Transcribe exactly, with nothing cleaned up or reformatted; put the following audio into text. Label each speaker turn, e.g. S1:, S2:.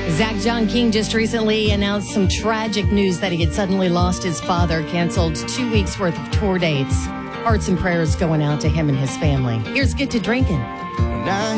S1: Zach John King just recently announced some tragic news that he had suddenly lost his father, canceled two weeks worth of tour dates. Hearts and prayers going out to him and his family. Here's Get to Drinking.